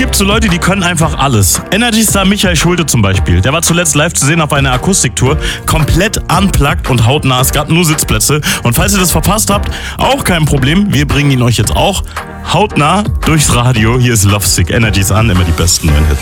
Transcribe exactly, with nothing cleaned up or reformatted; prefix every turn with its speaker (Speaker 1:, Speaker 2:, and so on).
Speaker 1: gibt so Leute, die können einfach alles. Energy Star Michael Schulte zum Beispiel. Der war zuletzt live zu sehen auf einer Akustiktour. Komplett unplugged und hautnah. Es gab nur Sitzplätze. Und falls ihr das verpasst habt, auch kein Problem. Wir bringen ihn euch jetzt auch hautnah durchs Radio. Hier ist Lovesick. Energy ist an, immer die besten neuen Hits.